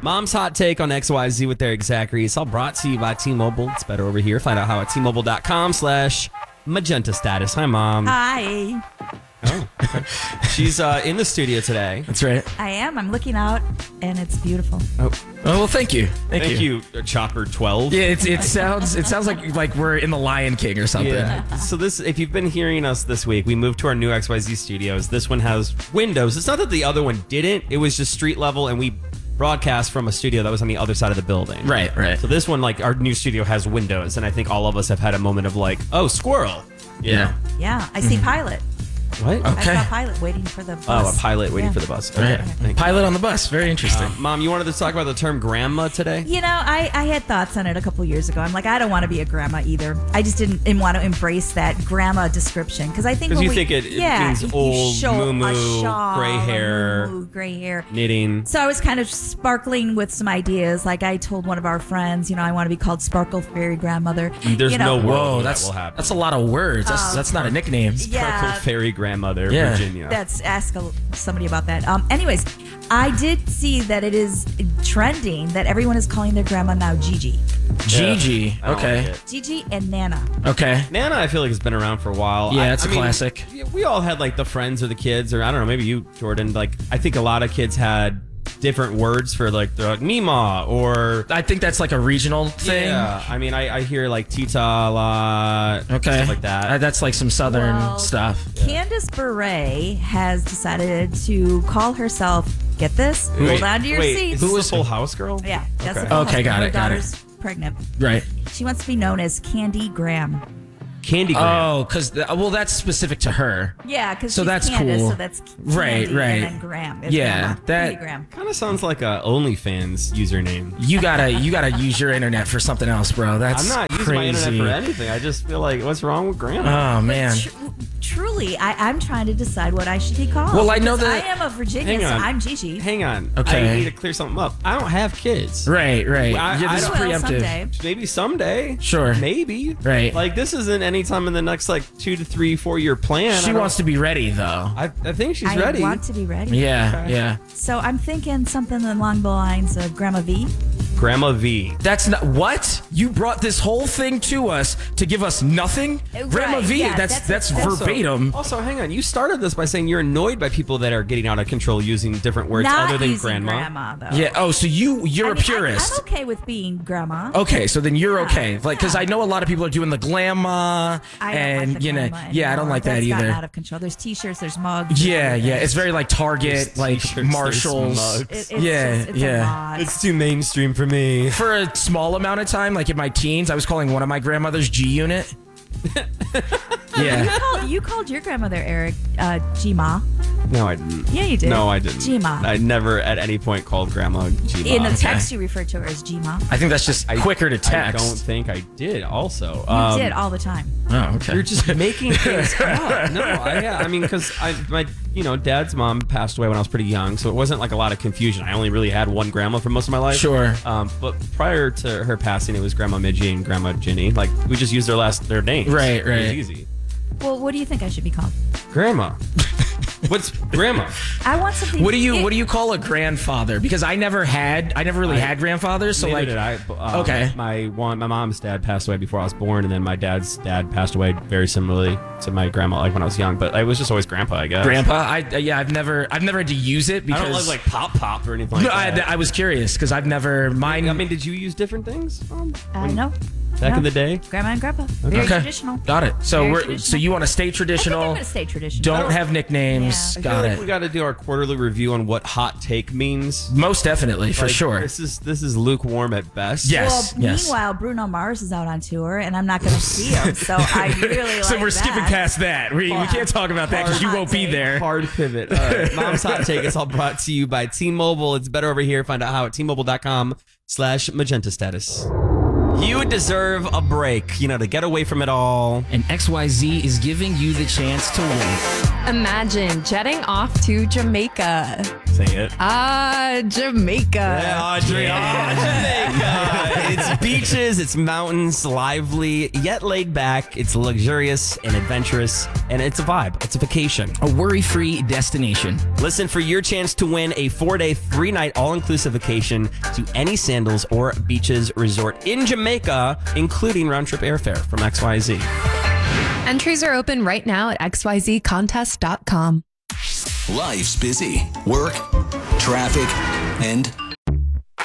Mom's Hot Take on XYZ with Eric Zachary. It's all brought to you by T-Mobile. It's better over here. Find out how at T-Mobile.com/magenta status. Hi, Mom. Hi. Oh, okay. She's in the studio today. That's right. I am. I'm looking out, and it's beautiful. Oh, well, thank you. Thank you, Chopper 12. Yeah, it sounds like we're in the Lion King or something. Yeah. So this, if you've been hearing us this week, we moved to our new XYZ studios. This one has windows. It's not that the other one didn't. It was just street level, and we broadcast from a studio that was on the other side of the building. Right. So this one, like, our new studio has windows, and I think all of us have had a moment of like, oh, squirrel. You know? Yeah, I see Pilot. What? I saw Pilot waiting for the bus. Oh, a pilot waiting for the bus. Okay. Right. Pilot on the bus. Very interesting. Mom, you wanted to talk about the term grandma today? You know, I had thoughts on it a couple years ago. I'm like, I don't want to be a grandma either. I just didn't want to embrace that grandma description because I think because you think it means old, moo-moo, gray hair, knitting. So I was kind of sparkling with some ideas. Like I told one of our friends, I want to be called Sparkle Fairy Grandmother. There's no world Whoa, that will happen. That's a lot of words. That's not a nickname. Sparkle Fairy Grandmother, Yeah. Virginia. Ask somebody about that. Anyways, I did see that it is trending that everyone is calling their grandma now Gigi. Gigi. I don't Okay. like it. Gigi and Nana. Okay. Nana, I feel like, has been around for a while. Yeah, it's a classic. We all had like the friends or the kids, or I don't know, maybe you, Jordan. Like, I think a lot of kids had different words for like, they're like Mima, or I think that's like a regional thing. Yeah, I mean, I hear like Tita a lot. Okay. Stuff like that. That's like some southern stuff. Candace Bure has decided to call herself, get this, hold on to your seats. Who was Full House girl? Yeah. That's Okay. the Full Okay, House. got Her it, got it. daughter's pregnant. Right. She wants to be known as Candy Graham. Candy Graham. Oh, because that's specific to her. Yeah, because So she's that's Candace, cool. so that's Candy, Right. and then Graham. Is Yeah, Grandma. that- Candy Graham. Kind of sounds like a OnlyFans username. You gotta use your internet for something else, bro. That's I'm not using crazy. my internet for anything. I just feel like, what's wrong with grandma? Oh man. Truly, I'm trying to decide what I should be called. Well, I know because that- I am a Virginia, Hang so on. I'm Gigi. Hang on. Okay. I need to clear something up. I don't have kids. Right. I Yeah, this is don't- Well, preemptive. someday. Maybe someday. Sure. Maybe. Right. Like, this isn't any time in the next, like, 2 to 3, 4 year plan. She wants to be ready though. I think she's I ready. want to be ready. Yeah. Okay. Yeah. So I'm thinking something along the lines of Grandma V. Grandma V. That's not what you brought this whole thing to us to give us nothing. Grandma Right, V. yeah, that's that's verbatim. Also, hang on. You started this by saying you're annoyed by people that are getting out of control using different words Not other than using grandma. though. Yeah. Oh, so you're I a mean, purist. I'm okay with being grandma. Okay, so then you're Yeah, okay. Like, because yeah. I know a lot of people are doing the glamma, I don't and like the you know, grandma yeah, I don't anymore. like that That's gotten either. out of control. There's T-shirts, there's mugs. Yeah, it's very like Target, There's like t-shirts, there's Marshalls. mugs. It's Yeah, just, yeah. a lot. It's too mainstream for me. For a small amount of time, like in my teens, I was calling one of my grandmothers G Unit. Yeah. You called your grandmother, Eric, G-Ma. No, I didn't. Yeah, you did. No, I didn't. G-Ma. I never at any point called grandma G-Ma. In the text, you referred to her as G-Ma. I think that's just quicker to text. I don't think I did also. You did all the time. Oh, okay. You're just making things up. No, I mean, because my dad's mom passed away when I was pretty young, so it wasn't like a lot of confusion. I only really had one grandma for most of my life. Sure. But prior to her passing, it was Grandma Midgie and Grandma Ginny. Like, we just used their names. Right. It was easy. Well, what do you think I should be called? Grandma. What's grandma? I want something. What do you call a grandfather? Because I never really had grandfathers. So Neither like, did I. Okay. My mom's dad passed away before I was born, and then my dad's dad passed away very similarly to my grandma, like when I was young. But I was just always grandpa, I guess. grandpa. I've never had to use it I because don't like pop or anything like no, that. I was curious because I've never mine. I mean, did you use different things? No. Back in the day? Grandma and Grandpa. Very Okay. traditional. Got it. So Very so traditional. you want to stay I think I'm traditional? going to stay traditional. Don't have nicknames. Yeah. I Got feel it. like we got to do our quarterly review on what hot take means. Most definitely, for Like, sure. This is lukewarm at best. Yes. Well, meanwhile, Bruno Mars is out on tour, and I'm not going to see him, so I really like So we're skipping that. past that. We can't talk about that because you Hard won't be take. there. Hard pivot. All right. Mom's Hot Take is all brought to you by T-Mobile. It's better over here. Find out how at T-Mobile.com/magenta status. You deserve a break, to get away from it all. And XYZ is giving you the chance to win. Imagine jetting off to Jamaica. Say it. Jamaica. Jamaica. It's beaches, it's mountains, lively, yet laid back. It's luxurious and adventurous, and it's a vibe. It's a vacation. A worry-free destination. Listen for your chance to win a 4-day, 3-night all-inclusive vacation to any Sandals or Beaches resort in Jamaica, including round-trip airfare from XYZ. Entries are open right now at xyzcontest.com. Life's busy. Work, traffic, and